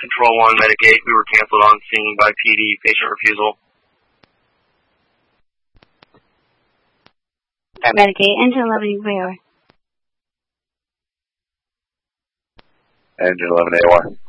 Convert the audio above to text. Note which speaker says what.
Speaker 1: Control 1, Medigate. We were canceled on scene by PD, patient refusal.
Speaker 2: Start Medigate, engine 11 AOR.
Speaker 3: Engine 11 AOR.